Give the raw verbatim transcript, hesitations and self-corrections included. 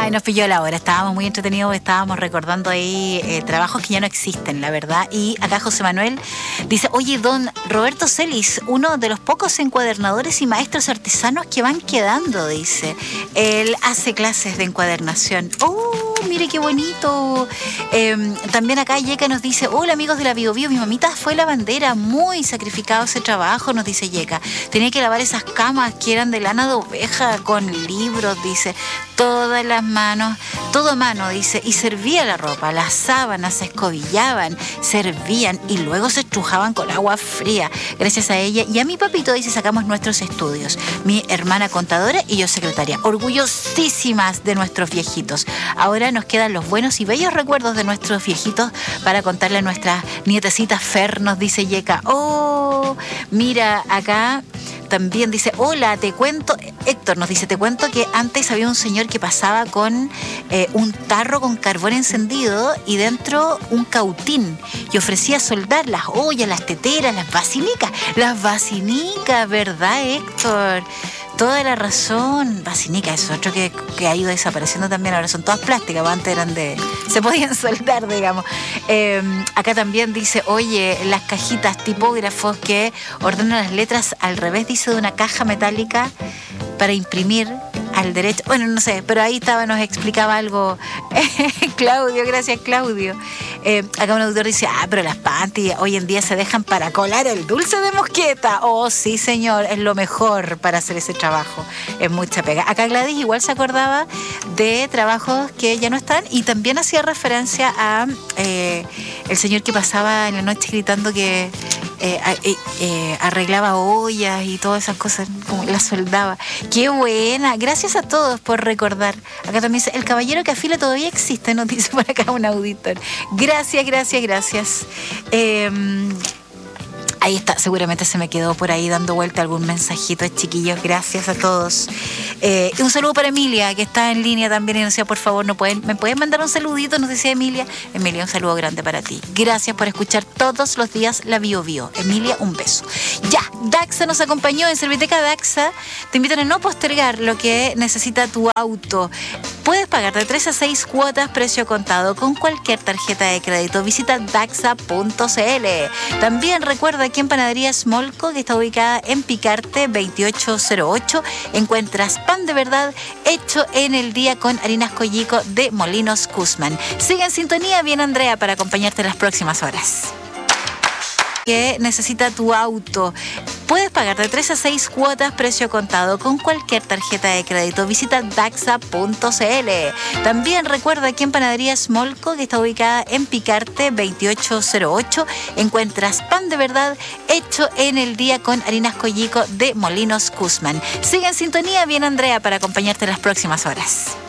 Ay, nos pilló la hora. Estábamos muy entretenidos, estábamos recordando ahí eh, trabajos que ya no existen, la verdad. Y acá José Manuel dice, oye, don Roberto Celis, uno de los pocos encuadernadores y maestros artesanos que van quedando, dice. Él hace clases de encuadernación. ¡Oh, mire qué bonito! Eh, también acá Yeka nos dice, hola amigos de la Bio Bio, mi mamita fue lavandera, muy sacrificado ese trabajo, nos dice Yeka. Tenía que lavar esas camas que eran de lana de oveja con libros, dice. Todas las manos, todo a mano, dice, y servía la ropa, las sábanas se escobillaban, servían y luego se estrujaban con agua fría. Gracias a ella y a mi papito, dice, sacamos nuestros estudios. Mi hermana contadora y yo secretaria, orgullosísimas de nuestros viejitos. Ahora nos quedan los buenos y bellos recuerdos de nuestros viejitos para contarle a nuestras nietecitas Fer, nos dice Yeka. Oh, mira, acá también dice, hola, te cuento, Héctor nos dice, te cuento que antes había un señor que pasaba con eh, un tarro con carbón encendido y dentro un cautín y ofrecía soldar las ollas, las teteras, las basinicas, las basinicas, ¿verdad, Héctor? Toda la razón. Basinica, eso es otro que, que ha ido desapareciendo también. Ahora son todas plásticas, antes eran de... se podían soldar, digamos. Eh, acá también dice, oye, las cajitas tipógrafos que ordenan las letras al revés, dice, de una caja metálica para imprimir al derecho. Bueno, no sé, pero ahí estaba, nos explicaba algo Claudio, gracias Claudio. Eh, acá un autor dice, ah, pero las panties hoy en día se dejan para colar el dulce de mosqueta. Oh, sí, señor, es lo mejor para hacer ese trabajo. Es mucha pega. Acá Gladys igual se acordaba de trabajos que ya no están y también hacía referencia a eh, el señor que pasaba en la noche gritando que eh, eh, eh, arreglaba ollas y todas esas cosas, como las soldaba. ¡Qué buena! Gracias a todos por recordar. Acá también dice, el caballero que afila todavía existe, nos dice por acá un auditor. Gracias, gracias, gracias. Eh, ahí está, seguramente se me quedó por ahí dando vuelta algún mensajito, chiquillos. Gracias a todos. Eh, un saludo para Emilia, que está en línea también y nos decía, por favor, ¿no pueden, ¿me pueden mandar un saludito? Nos decía Emilia. Emilia, un saludo grande para ti. Gracias por escuchar todos los días la Bio Bio. Emilia, un beso. Ya, Daxa nos acompañó en Serviteca Daxa. Te invitan a no postergar lo que necesita tu auto. Puedes pagar de tres a seis cuotas, precio contado, con cualquier tarjeta de crédito. Visita daxa punto c l. También recuerda que en Panadería Smolco, que está ubicada en Picarte veintiocho cero ocho, encuentras pan de verdad hecho en el día con harinas Collico de Molinos Guzmán. Sigue en sintonía, bien Andrea, para acompañarte en las próximas horas. Que necesita tu auto. Puedes pagar de tres a seis cuotas, precio contado, con cualquier tarjeta de crédito. Visita daxa punto c l. También recuerda que en Panadería Smolco, que está ubicada en Picarte veintiocho cero ocho, encuentras pan de verdad hecho en el día con harinas Collico de Molinos Guzmán. Sigue en sintonía, bien Andrea, para acompañarte en las próximas horas.